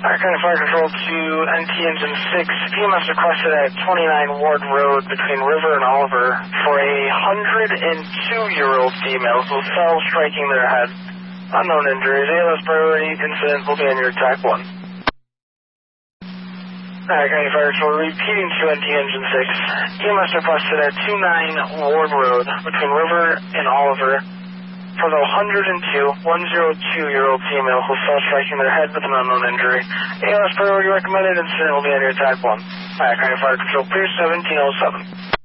County Fire Control to NT Engine 6. EMS requested at 29 Ward Road between River and Oliver for a 102-year-old female who fell striking their head. Unknown injuries. ALS priority incident will be on your TAC 1. County Fire Control repeating to NT Engine 6. EMS requested at 29 Ward Road between River and Oliver for the 102-year-old female who fell striking their head with an unknown injury. ALS priority recommended incident will be on your TAC 1. County Fire Control, clear 1707.